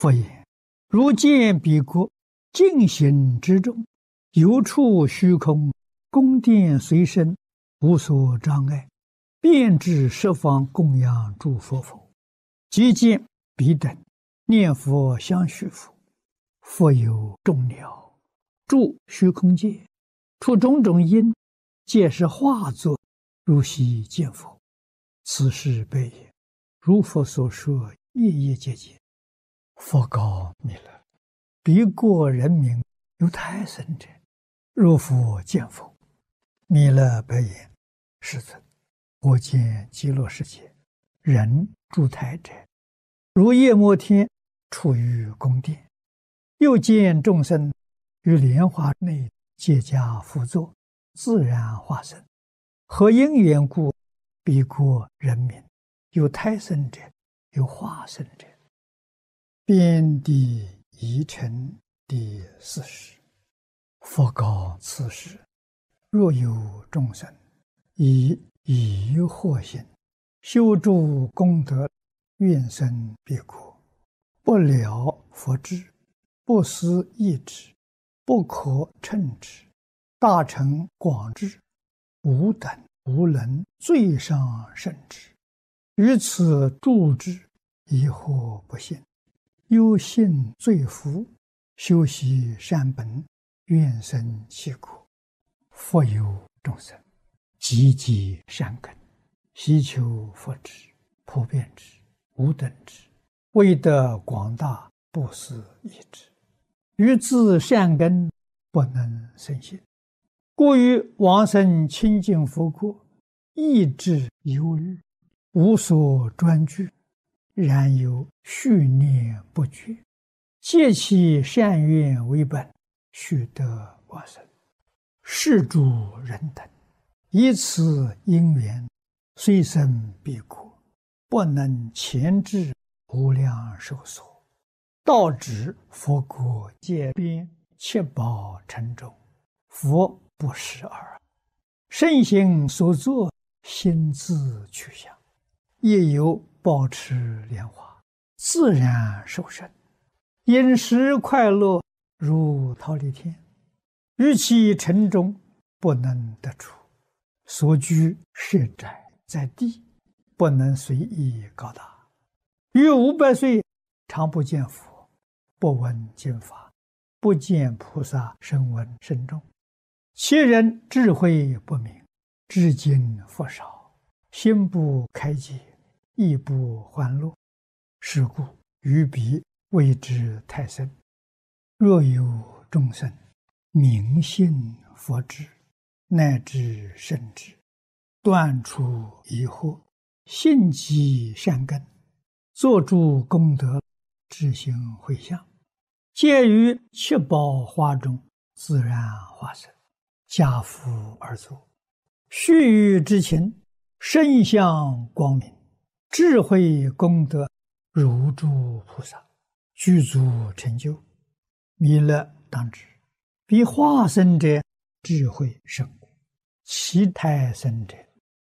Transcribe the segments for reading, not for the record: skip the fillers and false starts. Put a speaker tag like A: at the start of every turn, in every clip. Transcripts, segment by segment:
A: 佛言：如见彼国净行之中，有处虚空，宫殿随身，无所障碍，遍至十方供养诸佛否？即见彼等念佛相续佛，佛有众鸟住虚空界，出种种因，皆是化作，如悉见佛。此事悲也。如佛所说，夜夜皆见。佛告弥勒：彼国人民有胎生者，若复见否？弥勒白言：世尊，我见极乐世界人住胎者，如夜摩天处于宫殿，又见众生于莲花内结跏趺坐，自然化身。何因缘故？彼国人民有胎生者，有化身者。遍地疑尘第40。佛告此时：若有众生以疑惑心修诸功德，愿生彼国，不了佛智，不思议之，不可称之，大乘广智，无等无能最上甚至，于此住之，疑惑不信，忧信罪福，修习善本，愿生其国。佛有众生积极善根，希求佛智，普遍之，无等之，为得广大，不思议之，于自善根不能生信，故于往生清净佛国，意志忧虑，无所专具，然有续念不绝，借其善愿为本，须得往生。是诸人等以此因缘，虽生彼国，不能前至无量寿所，到指佛国界边，七宝城中，佛不识耳。身行所作，心自去向，亦有保持莲花，自然受生，饮食快乐，如忉利天。于其城中不能得出，所居设宅在地，不能随意高大。于500岁常不见佛，不闻经法，不见菩萨声闻甚众。其人智慧不明，至今佛少，心不开解，亦不欢乐。是故于彼谓之胎生。若有众生明信佛智，乃至圣智，断除疑惑，信积善根，作诸功德，知行回向，皆于七宝花中自然化身，家父而坐，须臾之情，身相光明，智慧功德如诸菩萨，具足成就。弥勒当知，彼化身者智慧甚广，其胎生者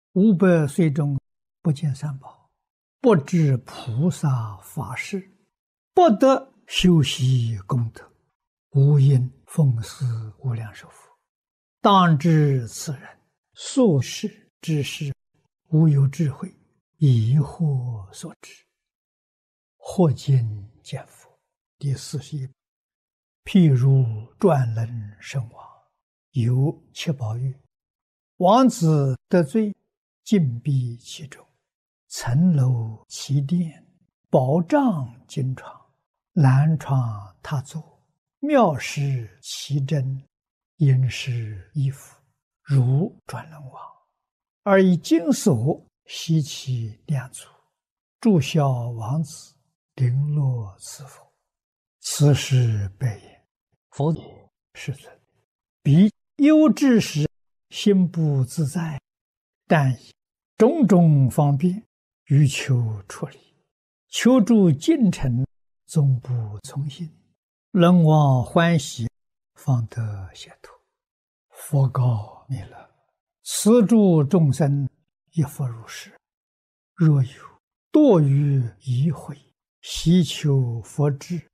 A: 500岁中不见三宝，不知菩萨法事，不得修习功德，无因奉事无量寿佛。当知此人所事之事，无有智慧，疑惑所致。或今见佛第41。譬如转轮圣王，有七宝玉，王子得罪，禁闭其中，层楼其殿，宝帐金床，兰床榻座，妙饰其珍，殷实衣服，如转轮王，而以金锁悉其两足，祝孝王子，绫罗赐佛。此事悲也。佛也：世尊，彼忧至时，心不自在，但以种种方便，欲求出离，求助进程，终不从心，人望欢喜，方得解脱。佛告弥勒：此诸众生亦复如是。若有堕于疑悔， 希求佛智，